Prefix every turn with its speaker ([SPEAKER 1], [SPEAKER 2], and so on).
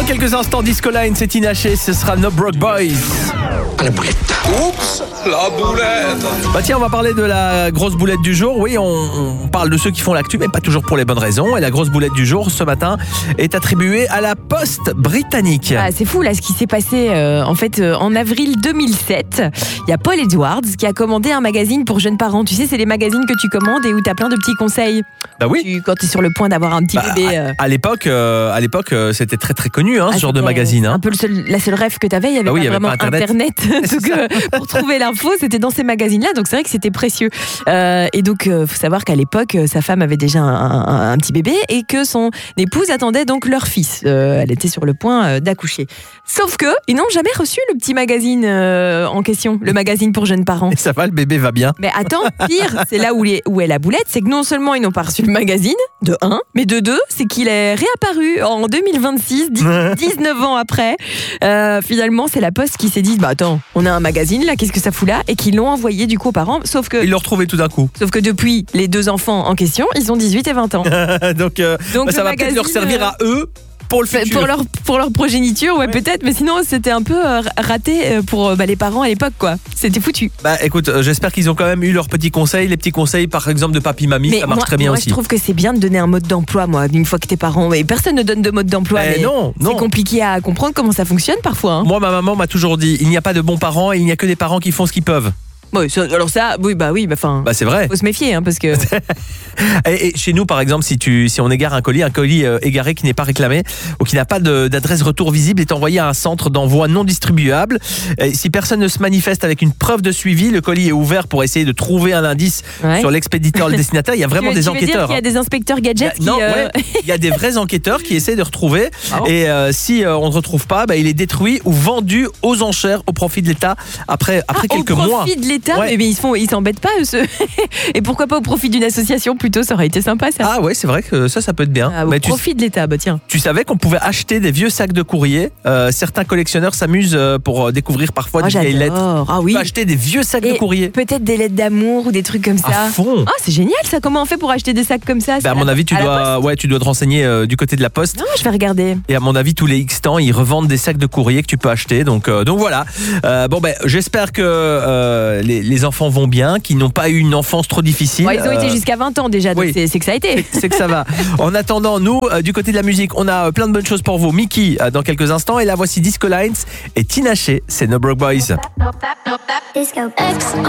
[SPEAKER 1] Dans quelques instants, Disco Line, c'est Tinaché, ce sera No Broke Boys.
[SPEAKER 2] La boulette. Oups, la boulette.
[SPEAKER 1] Bah tiens, on va parler de la grosse boulette du jour. Oui, on parle de ceux qui font l'actu, mais pas toujours pour les bonnes raisons. Et la grosse boulette du jour, ce matin, est attribuée à la Poste britannique.
[SPEAKER 3] Ah, c'est fou là ce qui s'est passé en avril 2007. Il y a Paul Edwards qui a commandé un magazine pour jeunes parents. Tu sais, c'est les magazines que tu commandes et où tu as plein de petits conseils.
[SPEAKER 1] Bah oui.
[SPEAKER 3] Quand tu es sur le point d'avoir un petit bébé.
[SPEAKER 1] À l'époque, c'était très très connu, ce genre de magazine.
[SPEAKER 3] Un peu la seule rêve que tu avais. Il n'y avait pas vraiment Internet. Donc, pour trouver l'info, c'était dans ces magazines-là. Donc c'est vrai que c'était précieux. Et donc, faut savoir qu'à l'époque, sa femme avait déjà un petit bébé et que son épouse attendait donc leur fils. Elle était sur le point d'accoucher. Sauf que ils n'ont jamais reçu le petit magazine en question, le magazine pour jeunes parents.
[SPEAKER 1] Et ça va, le bébé va bien.
[SPEAKER 3] Mais attends, pire, c'est là où est la boulette, c'est que non seulement ils n'ont pas reçu le magazine, de 1, mais de 2, c'est qu'il est réapparu en 2026, 19 ans après. Finalement, c'est la Poste qui s'est dit, bah attends, on a un magazine là, qu'est-ce que ça fout là? Et qui l'ont envoyé du coup aux parents, sauf que...
[SPEAKER 1] Ils l'ont retrouvé tout d'un coup.
[SPEAKER 3] Sauf que depuis, les 2 enfants en question, ils ont 18 et 20 ans.
[SPEAKER 1] Donc ça va peut-être leur servir à eux pour le futur.
[SPEAKER 3] Pour leur progéniture, ouais, peut-être, mais sinon c'était un peu raté pour les parents à l'époque, quoi. C'était foutu.
[SPEAKER 1] Bah écoute, j'espère qu'ils ont quand même eu leurs petits conseils, les petits conseils par exemple de papy-mamie, ça marche très bien aussi.
[SPEAKER 3] Moi je trouve que c'est bien de donner un mode d'emploi, moi, une fois que t'es parent. Mais personne ne donne de mode d'emploi. Mais
[SPEAKER 1] non.
[SPEAKER 3] C'est compliqué à comprendre comment ça fonctionne parfois.
[SPEAKER 1] Moi, ma maman m'a toujours dit, il n'y a pas de bons parents, il n'y a que des parents qui font ce qu'ils peuvent.
[SPEAKER 3] Oui, alors ça,
[SPEAKER 1] c'est vrai.
[SPEAKER 3] Faut se méfier, parce que.
[SPEAKER 1] et chez nous, par exemple, si on égare un colis égaré qui n'est pas réclamé ou qui n'a pas d'adresse retour visible est envoyé à un centre d'envoi non distribuable. Et si personne ne se manifeste avec une preuve de suivi, le colis est ouvert pour essayer de trouver un indice sur l'expéditeur, le destinataire. Il y a vraiment des enquêteurs.
[SPEAKER 3] Il y a des inspecteurs gadgets
[SPEAKER 1] il y a des vrais enquêteurs qui essaient de retrouver. Et si on ne retrouve pas, il est détruit ou vendu aux enchères au profit de l'État après quelques mois.
[SPEAKER 3] Au profit de l'État, mais ils s'embêtent pas eux. Et pourquoi pas au profit d'une association plutôt, ça aurait été sympa ça.
[SPEAKER 1] Ah ouais, c'est vrai que ça peut être bien.
[SPEAKER 3] Au profit de l'État, tiens.
[SPEAKER 1] Tu savais qu'on pouvait acheter des vieux sacs de courrier. Certains collectionneurs s'amusent pour découvrir parfois des vieilles lettres.
[SPEAKER 3] Ah oui.
[SPEAKER 1] Tu peux acheter des vieux sacs de courrier.
[SPEAKER 3] Peut-être des lettres d'amour ou des trucs comme ça.
[SPEAKER 1] À fond.
[SPEAKER 3] Ah, c'est génial ça. Comment on fait pour acheter des sacs comme ça?
[SPEAKER 1] À mon avis, tu dois te renseigner du côté de la Poste.
[SPEAKER 3] Non, je vais regarder.
[SPEAKER 1] Et à mon avis, tous les X temps, ils revendent des sacs de courrier que tu peux acheter. Donc voilà. J'espère que les enfants vont bien, qu'ils n'ont pas eu une enfance trop difficile.
[SPEAKER 3] Ils ont été jusqu'à 20 ans déjà, donc c'est que ça a été.
[SPEAKER 1] C'est que ça va. En attendant, nous, du côté de la musique, on a plein de bonnes choses pour vous. Mickey, dans quelques instants. Et là, voici Disco Lines et Tinaché, c'est No Broke Boys.
[SPEAKER 4] Disco.